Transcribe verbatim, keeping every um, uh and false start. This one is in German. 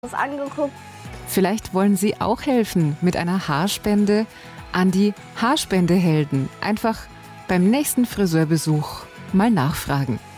das angeguckt. Vielleicht wollen Sie auch helfen mit einer Haarspende an die Haarspendehelden. Einfach beim nächsten Friseurbesuch mal nachfragen.